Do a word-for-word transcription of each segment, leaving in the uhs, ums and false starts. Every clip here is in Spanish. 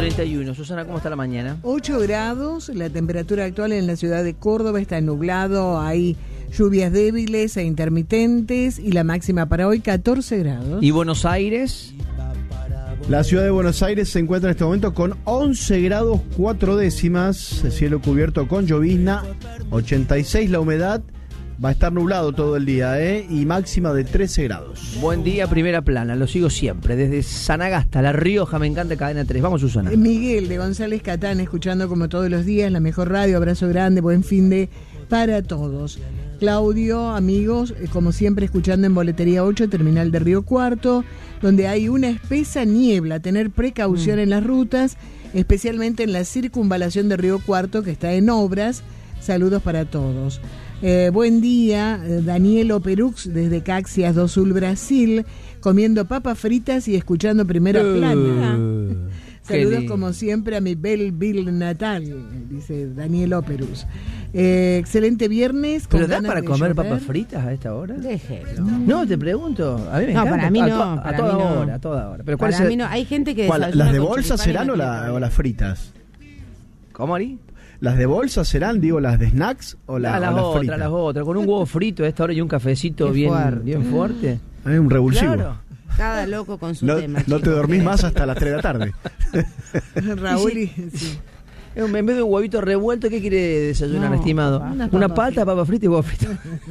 treinta y uno. Susana, ¿cómo está la mañana? ocho grados, la temperatura actual en la ciudad de Córdoba está nublado, hay lluvias débiles e intermitentes y la máxima para hoy catorce grados. ¿Y Buenos Aires? La ciudad de Buenos Aires se encuentra en este momento con once grados cuatro décimas, cielo cubierto con llovizna, ochenta y seis la humedad, va a estar nublado todo el día, ¿eh? Y máxima de trece grados. Buen día, primera plana, lo sigo siempre, desde Sanagasta, La Rioja, me encanta Cadena tres. Vamos, Susana. Miguel de González Catán, escuchando como todos los días, la mejor radio, abrazo grande, buen fin de para todos. Claudio, amigos, como siempre escuchando en Boletería ocho, terminal de Río Cuarto, donde hay una espesa niebla, tener precaución mm. en las rutas, especialmente en la circunvalación de Río Cuarto, que está en obras. Saludos para todos. Eh, buen día, Danielo Perux, desde Caxias do Sul, Brasil, comiendo papas fritas y escuchando Primera uh, Plana. Saludos como siempre a mi Belleville natal, dice Danielo Perux. Eh, excelente viernes. ¿Pero da para comer llover? Papas fritas a esta hora? Déjelo. No, te pregunto. A mí me no, encanta. Para mí no. A, to- a para toda mí no. hora, a toda hora. Pero ¿cuál para es mí no. Hay gente que ¿Cuál, ¿Las de bolsa serán o, la, o las fritas? ¿Cómo, Ari? ¿Las de bolsa serán, digo, las de snacks o, la, ah, las o las otras, fritas? las otras. Con un huevo frito a esta hora y un cafecito bien fuerte. bien fuerte. Hay un revulsivo. Claro. Cada loco con su no, tema. No te dormís más hasta las tres de la tarde. Raúl y... Sí. En vez de un huevito revuelto, ¿qué quiere desayunar, no, estimado? Una, una palta, papa frita y huevo frito.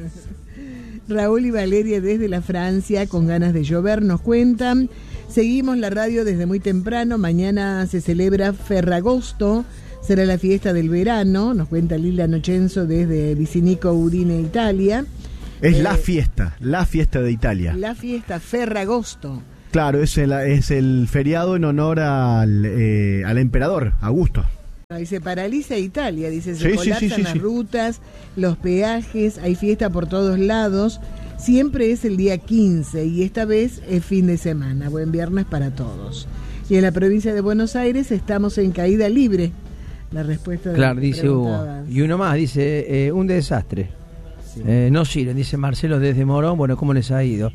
Raúl y Valeria desde la Francia, con ganas de llover, nos cuentan. Seguimos la radio desde muy temprano. Mañana se celebra Ferragosto, será la fiesta del verano, nos cuenta Lila Nocenzo desde Vicinico, Udine, Italia. Es eh, la fiesta, la fiesta de Italia. La fiesta Ferragosto. Claro, es el, es el feriado en honor al, eh, al emperador, Augusto. Ahí se paraliza Italia, dice, se sí, colapsan sí, sí, sí, las sí. rutas, los peajes, hay fiesta por todos lados. Siempre es el día quince y esta vez es fin de semana. Buen viernes para todos. Y en la provincia de Buenos Aires estamos en caída libre. La respuesta de Claro, dice Hugo. Y uno más, dice, eh, un desastre. Sí. Eh, no sirven, dice Marcelo desde Morón. Bueno, ¿cómo les ha ido?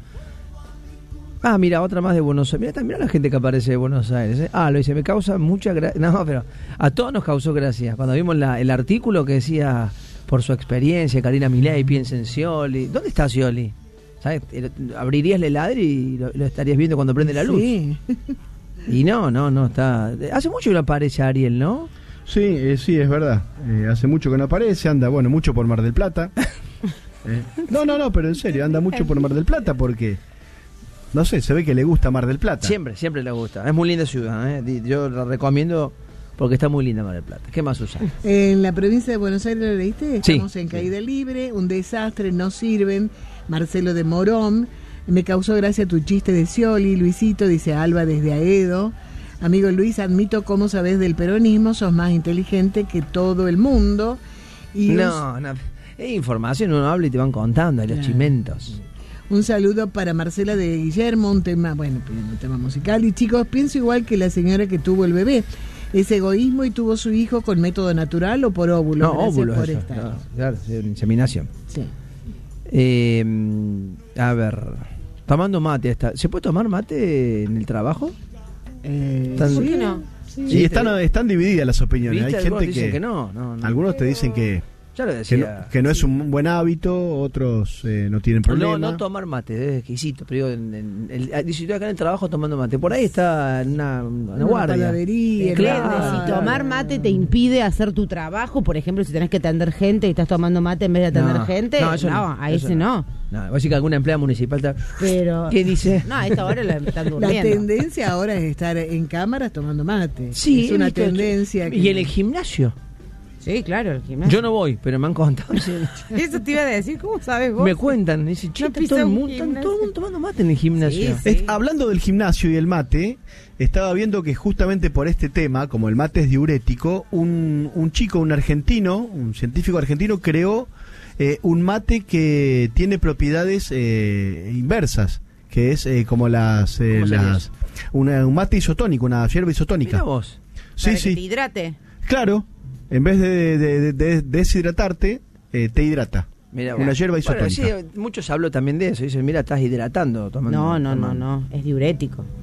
Ah, mira, otra más de Buenos Aires. Mira, también la gente que aparece de Buenos Aires. ¿eh? Ah, lo dice, me causa mucha gracia. No, pero a todos nos causó gracia. Cuando vimos la, el artículo que decía, por su experiencia, Karina Milei piensa en Scioli. ¿Dónde está Scioli? ¿Sabes? Abrirías el heladero y lo, lo estarías viendo cuando prende la luz. Sí. Y no, no, no está. Hace mucho que no aparece Ariel, ¿no? Sí, eh, sí, es verdad. Eh, hace mucho que no aparece, anda, bueno, mucho por Mar del Plata. eh, no, no, no, pero en serio, anda mucho por Mar del Plata porque, no sé, se ve que le gusta Mar del Plata. Siempre, siempre le gusta. Es muy linda ciudad, ¿eh? Yo la recomiendo porque está muy linda Mar del Plata. ¿Qué más usa? En la provincia de Buenos Aires, ¿lo leíste? Estamos sí, en caída sí. libre, un desastre, no sirven. Marcelo de Morón. Me causó gracia tu chiste de Scioli, Luisito, dice Alba desde Aedo. Amigo Luis, admito cómo sabes del peronismo, sos más inteligente que todo el mundo. Y no, un... no, es información, uno habla y te van contando de los claro. chimentos. Un saludo para Marcela de Guillermo, un tema, bueno, un tema musical. Y chicos, pienso igual que la señora que tuvo el bebé. ¿Es egoísmo y tuvo su hijo con método natural o por óvulo? No, óvulo, por eso, estar. No, claro, inseminación. Sí. Eh, a ver, tomando mate, está. ¿Se puede tomar mate en el trabajo? Eh, ¿Por qué no? Sí, sí están, están divididas las opiniones. Hay gente que, que no, no, no. Algunos te dicen que, ya lo decía, que, no, que no es un buen hábito, otros eh, no tienen problema. No, no tomar mate, es exquisito. Pero digo, en, en, el, dice, estoy acá en el trabajo tomando mate. Por ahí está en una, una, una guardia. Panadería, claro. Si tomar mate te impide hacer tu trabajo, por ejemplo, si tenés que atender gente y estás tomando mate en vez de atender no, gente, no, eso no, no a ese no. No, no. Así que alguna empleada municipal está... Pero... ¿Qué dice? No, a esta hora la están durmiendo. La tendencia ahora es estar en cámaras tomando mate. Sí, es una tendencia. Que... Y en el gimnasio. Sí, claro, el gimnasio. Yo no voy, pero me han contado. Eso te iba a decir, ¿cómo sabes vos? Me cuentan, dice, che, no todo, el mundo, están todo el mundo tomando mate en el gimnasio. Sí, sí. Es, hablando del gimnasio y el mate, estaba viendo que justamente por este tema, como el mate es diurético, un, un chico, un argentino, un científico argentino, creó eh, un mate que tiene propiedades eh, inversas, que es eh, como las... Eh, las una, un mate isotónico, una hierba isotónica. Mira vos. Sí, Para sí. que te hidrate. Claro. En vez de, de, de, de deshidratarte, eh, te hidrata. Mirá, una hierba isotónica. Bueno, sí, muchos hablan también de eso. Dicen, mira, estás hidratando tomando. No, no, tomando. no, no. Es diurético.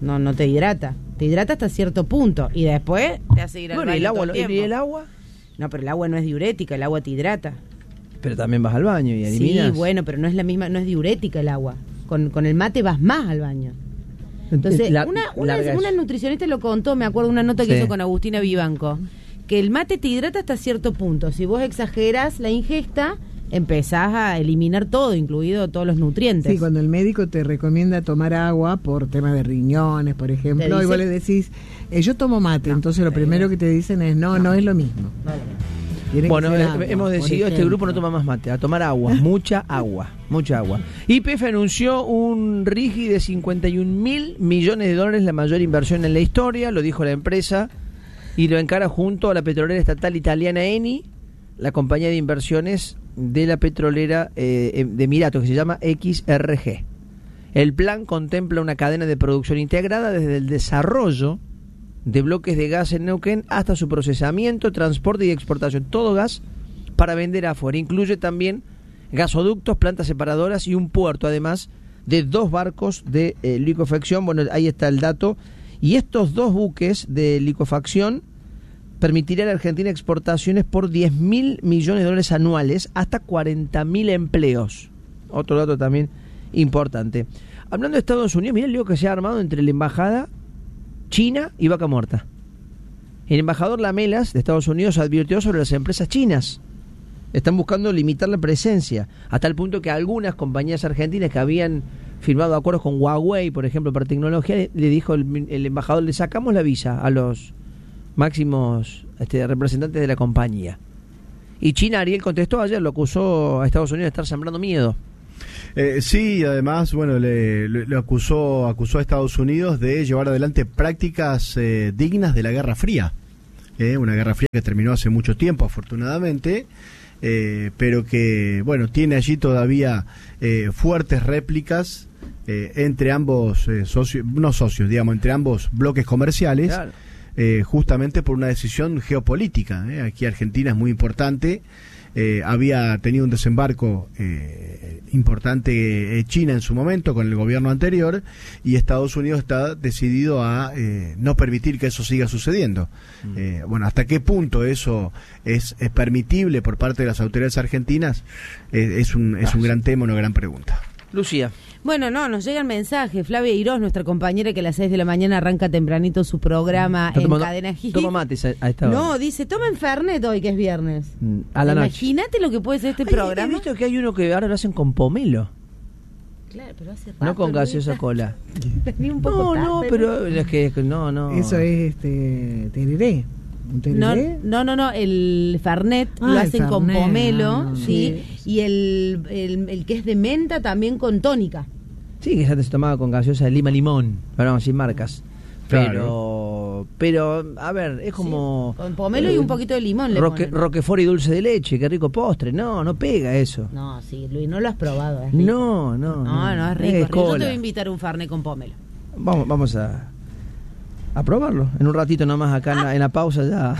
no, no te hidrata. Te hidrata hasta cierto punto y después te hace ir al Bueno, baño ¿y el agua, todo ¿y el tiempo. el agua? No, pero el agua no es diurética, el agua te hidrata. Pero también vas al baño y eliminas. Sí, bueno, pero no es la misma, no es diurética el agua. Con, con el mate vas más al baño. Entonces, La- una, una, larga una eso. nutricionista lo contó, me acuerdo una nota que Sí. hizo con Agustina Vivanco, que el mate te hidrata hasta cierto punto. Si vos exageras la ingesta, empezás a eliminar todo, incluido todos los nutrientes. Sí, cuando el médico te recomienda tomar agua por tema de riñones, por ejemplo, Te dice- y vos le decís, eh, yo tomo mate, No, entonces lo pero- primero que te dicen es, no, no, es lo mismo. Vale. Tiene que Bueno, ser eh, agua, hemos por decidido, este ejemplo. grupo no toma más mate, a tomar agua, mucha agua, mucha agua. Y P F anunció un R I G I de cincuenta y un mil millones de dólares, la mayor inversión en la historia, lo dijo la empresa, y lo encara junto a la petrolera estatal italiana Eni, la compañía de inversiones de la petrolera eh, de Emiratos, que se llama X R G. El plan contempla una cadena de producción integrada desde el desarrollo de bloques de gas en Neuquén hasta su procesamiento, transporte y exportación. Todo gas para vender afuera. Incluye también gasoductos, plantas separadoras y un puerto, además de dos barcos de eh, licuefacción. Bueno, ahí está el dato. Y estos dos buques de licuefacción permitirán a la Argentina exportaciones por diez mil millones de dólares anuales, hasta cuarenta mil empleos. Otro dato también importante. Hablando de Estados Unidos, mirá el lío que se ha armado entre la embajada China y Vaca Muerta. El embajador Lamelas de Estados Unidos advirtió sobre las empresas chinas. Están buscando limitar la presencia, hasta el punto que algunas compañías argentinas que habían firmado acuerdos con Huawei, por ejemplo, para tecnología, le, le dijo el, el embajador, le sacamos la visa a los máximos este, representantes de la compañía. Y China, Ariel contestó ayer, lo acusó a Estados Unidos de estar sembrando miedo. Eh, sí, y además, bueno, le, le- le acusó, acusó a Estados Unidos de llevar adelante prácticas eh, dignas de la Guerra Fría. Eh, una Guerra Fría que terminó hace mucho tiempo, afortunadamente, eh, pero que, bueno, tiene allí todavía eh, fuertes réplicas eh, entre ambos eh, socios, no socios, digamos, entre ambos bloques comerciales. Claro. Eh, justamente por una decisión geopolítica. ¿eh? Aquí Argentina es muy importante. Eh, había tenido un desembarco eh, importante eh, China en su momento con el gobierno anterior, y Estados Unidos está decidido a eh, no permitir que eso siga sucediendo. Mm. Eh, bueno, ¿hasta qué punto eso es, es permitible por parte de las autoridades argentinas? Eh, es un, es un gran tema, una gran pregunta. Lucía. Bueno, no, nos llega el mensaje. Flavia Irós, nuestra compañera que a las seis de la mañana arranca tempranito su programa Está en tomando- Cadena Hit. Toma mates a, a esta hora. No, dice, tomen Fernet hoy que es viernes. Mm, a la noche. Imagínate lo que puede ser este Ay, programa. He visto que hay uno que ahora lo hacen con pomelo, Claro, pero hace rato, no con ¿no? gaseosa cola. Ni un poco No, no, tarde, pero es que es que no, no. Eso es este tereré. ¿Un No, tereré? no, no, no, el Fernet Ah, lo el hacen con Fernet, pomelo, no, sí, sí. y el, el, el que es de menta también con tónica. Sí, que ya se tomaba con gaseosa de lima limón, pero vamos sin marcas. Claro. Pero, pero, a ver, es como Sí, con pomelo y un poquito de limón le roque, ponen. roquefort y dulce de leche, qué rico postre. No, no pega eso. No, sí, Luis, no lo has probado, es rico. No, no, No, no, es rico. es rico. Yo te cola. voy a invitar un Fernet con pomelo. Vamos, vamos a, a probarlo. En un ratito nomás acá en la, en la pausa ya.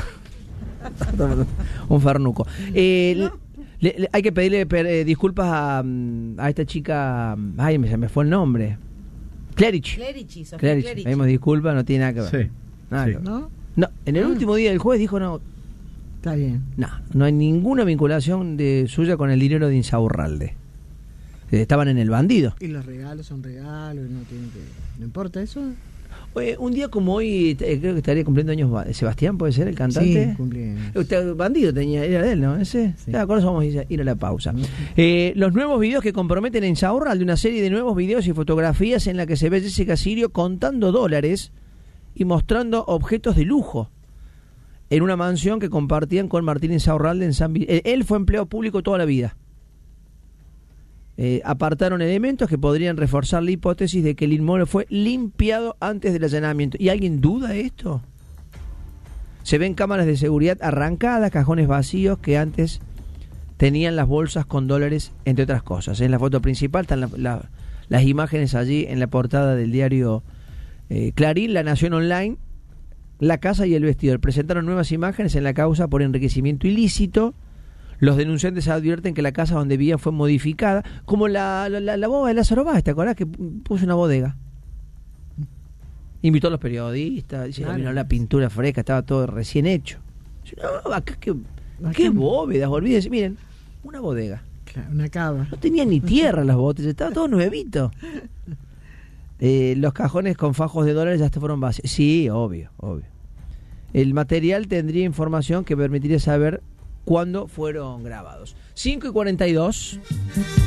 Un farnuco. Eh, le- le- hay que pedirle per- eh, disculpas a, mm, a esta chica. mm, Ay, me, se me fue el nombre. Clerici. Clerici, Sofía Clerici. Clerici. Pedimos disculpas, no tiene nada que ver. Sí. Nada Sí. que ver. ¿No? No, en el Ah. último día del jueves dijo no, Está bien. no, no hay ninguna vinculación de suya con el dinero de Insaurralde. Eh, Estaban en el bandido. Y los regalos son regalos, no tiene que... ¿No importa eso? Oye, un día como hoy, eh, creo que estaría cumpliendo años Ba- Sebastián, ¿puede ser el cantante? Sí, cumpleaños. Usted, bandido tenía, era de él, ¿no? Ese. Sí. Ya, con eso vamos a ir- ir a la pausa. Eh, los nuevos videos que comprometen a Insaurralde, una serie de nuevos videos y fotografías en la que se ve a Jessica Sirio contando dólares y mostrando objetos de lujo en una mansión que compartían con Martín Insaurralde en San Vi- eh, Él fue empleado público toda la vida. Eh, apartaron elementos que podrían reforzar la hipótesis de que el inmueble fue limpiado antes del allanamiento. ¿Y alguien duda esto? Se ven cámaras de seguridad arrancadas, cajones vacíos que antes tenían las bolsas con dólares, entre otras cosas. En la foto principal están la- la- las imágenes allí en la portada del diario eh, Clarín, La Nación Online, La Casa y el Vestidor. Presentaron nuevas imágenes en la causa por enriquecimiento ilícito. Los denunciantes advierten que la casa donde vivían fue modificada, como la, la, la, la boda de Lázaro Báez, ¿te acordás que puso una bodega? Invitó a los periodistas, dice, Claro. vino la pintura fresca, estaba todo recién hecho. Dice, no, acá qué, qué bóvedas, olvídense, miren, una bodega. Claro, una cava. No tenía ni tierra las botellas, estaba todo nuevito. Eh, los cajones con fajos de dólares ya se fueron vacíos. Sí, obvio, obvio. El material tendría información que permitiría saber cuándo fueron grabados. cinco y cuarenta y dos.